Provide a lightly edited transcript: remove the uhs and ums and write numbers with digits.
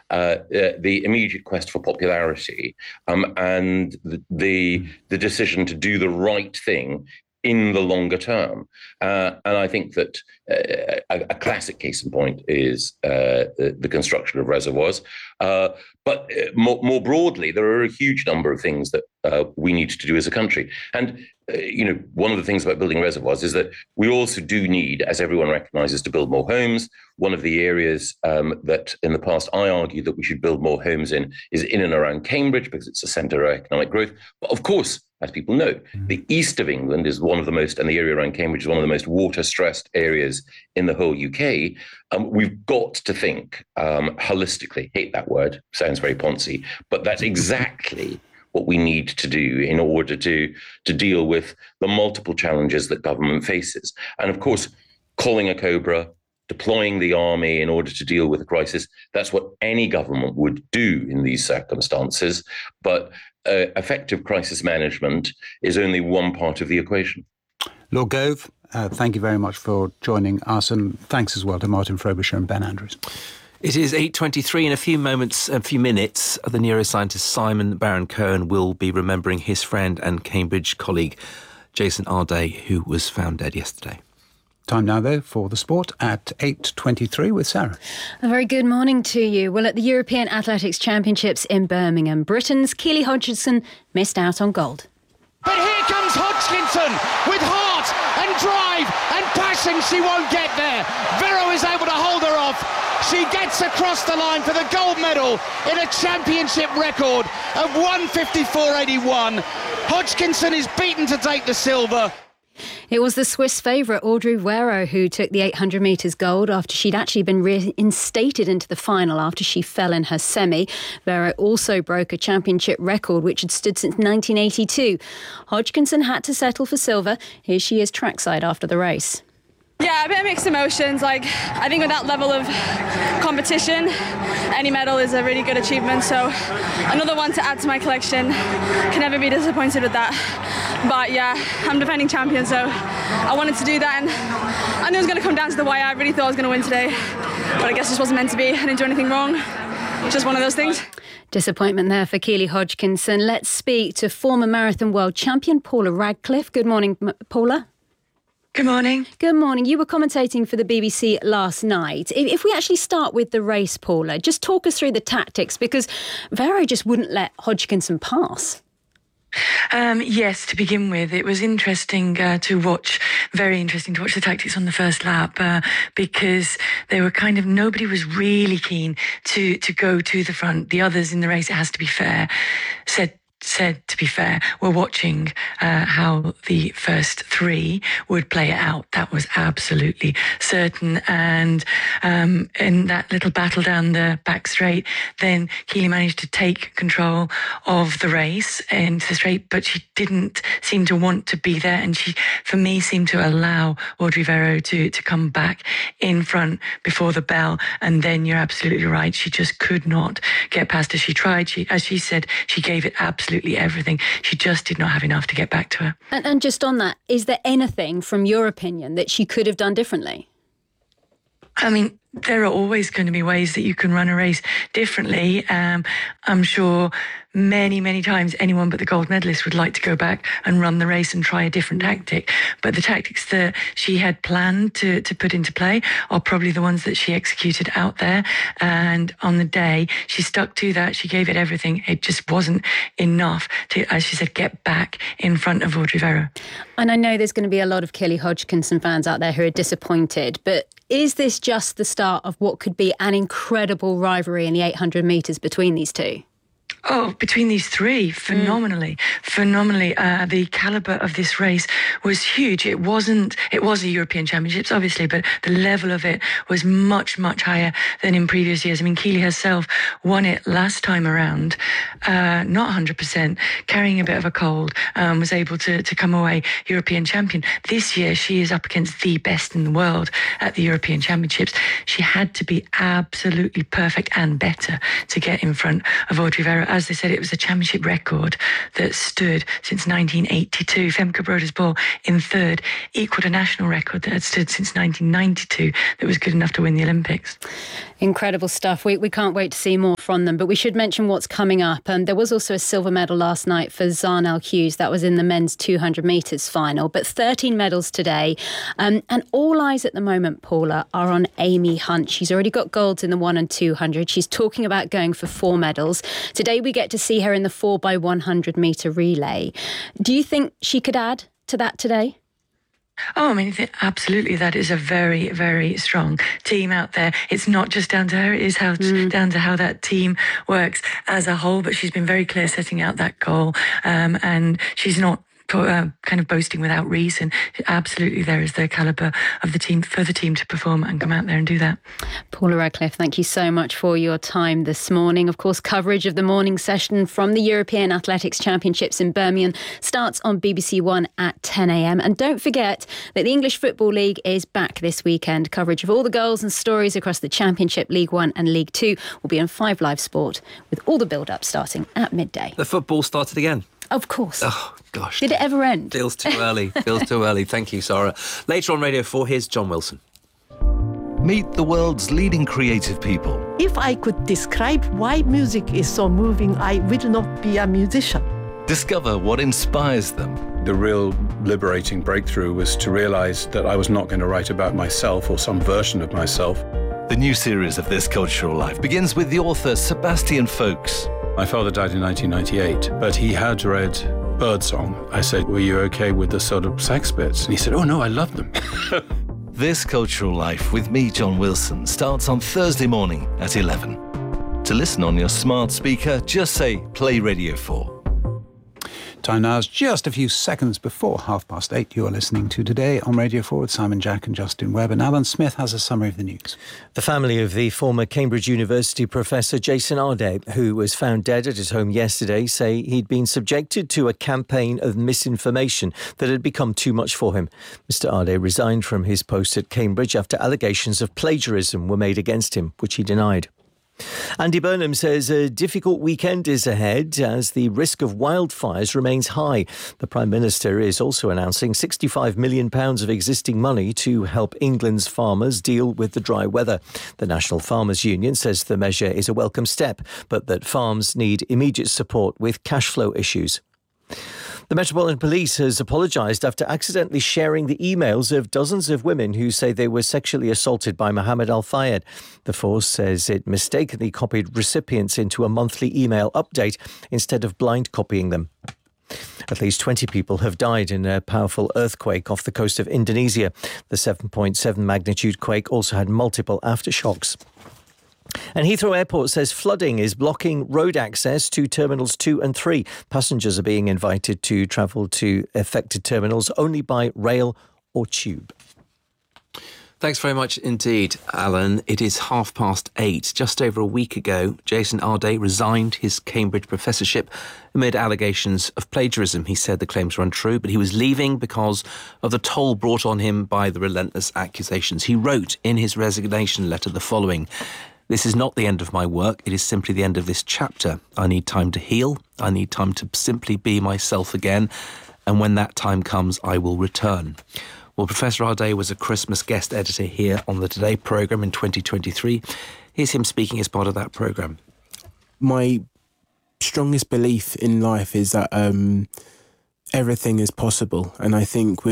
the immediate quest for popularity, and the decision to do the right thing in the longer term. And I think that a classic case in point is the construction of reservoirs. But more broadly, there are a huge number of things that we need to do as a country. And one of the things about building reservoirs is that we also do need, as everyone recognises, to build more homes. One of the areas that in the past I argued that we should build more homes in is in and around Cambridge, because it's a centre of economic growth. But of course, as people know, the east of England is one of the most, and the area around Cambridge is one of the most water-stressed areas in the whole UK. We've got to think holistically. Hate that word, sounds very poncy, but that's exactly what we need to do in order to deal with the multiple challenges that government faces. And of course, calling a cobra, deploying the army in order to deal with a crisis, that's what any government would do in these circumstances. But effective crisis management is only one part of the equation. Lord Gove, thank you very much for joining us, and thanks as well to Martin Frobisher and Ben Andrews. It is 8:23. In a few minutes, the neuroscientist Simon Baron-Cohen will be remembering his friend and Cambridge colleague Jason Arday, who was found dead yesterday. Time now, though, for the sport at 8:23 with Sarah. A very good morning to you. Well, at the European Athletics Championships in Birmingham, Britain's Keely Hodgkinson missed out on gold. But here comes Hodgkinson with heart and drive and passion. She won't get there. Vero is able to hold her off. She gets across the line for the gold medal in a championship record of 1:54.81. Hodgkinson is beaten to take the silver. It was the Swiss favourite Audrey Vero who took the 800 metres gold after she'd actually been reinstated into the final after she fell in her semi. Vero also broke a championship record which had stood since 1982. Hodgkinson had to settle for silver. Here she is trackside after the race. Yeah, a bit of mixed emotions. I think with that level of competition, any medal is a really good achievement. So another one to add to my collection. Can never be disappointed with that. But yeah, I'm defending champion, so I wanted to do that. And I knew it was going to come down to the wire. I really thought I was going to win today. But I guess this wasn't meant to be. I didn't do anything wrong. Just one of those things. Disappointment there for Keely Hodgkinson. Let's speak to former marathon world champion Paula Radcliffe. Good morning, Paula. Good morning. Good morning. You were commentating for the BBC last night. If we actually start with the race, Paula, just talk us through the tactics, because Vero just wouldn't let Hodgkinson pass. Yes, to begin with, it was interesting to watch, very interesting to watch the tactics on the first lap, because they were nobody was really keen to go to the front. The others in the race, it has to be fair, said, to be fair, were watching how the first three would play it out. That was absolutely certain. And in that little battle down the back straight, then Keely managed to take control of the race into the straight, but she didn't seem to want to be there. And she, for me, seemed to allow Audrey Vero to come back in front before the bell. And then you're absolutely right. She just could not get past her. She tried. As she said, she gave it absolutely everything. She just did not have enough to get back to her. And just on that, is there anything, from your opinion, that she could have done differently? I mean, there are always going to be ways that you can run a race differently. I'm sure many times anyone but the gold medalist would like to go back and run the race and try a different tactic. But the tactics that she had planned to put into play are probably the ones that she executed out there. And on the day, she stuck to that. She gave it everything. It just wasn't enough to, as she said, get back in front of Audrey Vero. And I know there's going to be a lot of Keely Hodgkinson fans out there who are disappointed, but is this just the start of what could be an incredible rivalry in the 800 metres between these two? Oh, between these three, phenomenally. The calibre of this race was huge. It was a European Championships, obviously, but the level of it was much higher than in previous years. I mean, Keely herself won it last time around, not 100%, carrying a bit of a cold, was able to come away European champion. This year, she is up against the best in the world at the European Championships. She had to be absolutely perfect and better to get in front of Audrey Vero. As they said, it was a championship record that stood since 1982. Femke Broders-Bol in third equalled a national record that had stood since 1992 that was good enough to win the Olympics. Incredible stuff. We can't wait to see more from them, but we should mention what's coming up. There was also a silver medal last night for Zarnel Hughes. That was in the men's 200 metres final, but 13 medals today. And all eyes at the moment, Paula, are on Amy Hunt. She's already got golds in the 1 and 200. She's talking about going for 4 medals. Today we get to see her in the 4x100 metre relay. Do you think she could add to that today? Oh, I mean, absolutely. That is a very, very strong team out there. It's not just down to her. It is down to how that team works as a whole. But she's been very clear setting out that goal. And she's not kind of boasting without reason. Absolutely, there is the calibre of the team for the team to perform and come out there and do that. Paula Radcliffe, thank you so much for your time this morning. Of course, coverage of the morning session from the European Athletics Championships in Birmingham starts on BBC One at 10 a.m. And don't forget that the English Football League is back this weekend. Coverage of all the goals and stories across the Championship, League One and League Two will be on 5 Live Sport, with all the build-up starting at midday. The football started again. Of course. Oh, gosh. Did it ever end? Feels too early. Feels too early. Thank you, Sarah. Later on Radio 4, here's John Wilson. Meet the world's leading creative people. If I could describe why music is so moving, I would not be a musician. Discover what inspires them. The real liberating breakthrough was to realise that I was not going to write about myself or some version of myself. The new series of This Cultural Life begins with the author Sebastian Faulks. My father died in 1998, but he had read Birdsong. I said, were you okay with the sort of sax bits? And he said, oh no, I love them. This Cultural Life with me, John Wilson, starts on Thursday morning at 11. To listen on your smart speaker, just say Play Radio 4. Time now is just a few seconds before 8:30. You are listening to Today on Radio 4 with Simon Jack and Justin Webb. And Alan Smith has a summary of the news. The family of the former Cambridge University professor Jason Arday, who was found dead at his home yesterday, say he'd been subjected to a campaign of misinformation that had become too much for him. Mr. Arday resigned from his post at Cambridge after allegations of plagiarism were made against him, which he denied. Andy Burnham says a difficult weekend is ahead as the risk of wildfires remains high. The Prime Minister is also announcing £65 million of existing money to help England's farmers deal with the dry weather. The National Farmers Union says the measure is a welcome step, but that farms need immediate support with cash flow issues. The Metropolitan Police has apologised after accidentally sharing the emails of dozens of women who say they were sexually assaulted by Mohammed Al-Fayed. The force says it mistakenly copied recipients into a monthly email update instead of blind copying them. At least 20 people have died in a powerful earthquake off the coast of Indonesia. The 7.7 magnitude quake also had multiple aftershocks. And Heathrow Airport says flooding is blocking road access to Terminals 2 and 3. Passengers are being invited to travel to affected terminals only by rail or tube. Thanks very much indeed, Alan. It is 8:30. Just over a week ago, Jason Arday resigned his Cambridge professorship amid allegations of plagiarism. He said the claims were untrue, but he was leaving because of the toll brought on him by the relentless accusations. He wrote in his resignation letter the following: "This is not the end of my work. It is simply the end of this chapter. I need time to heal. I need time to simply be myself again. And when that time comes, I will return." Well, Professor Arday was a Christmas guest editor here on the Today programme in 2023. Here's him speaking as part of that programme. My strongest belief in life is that everything is possible. And I think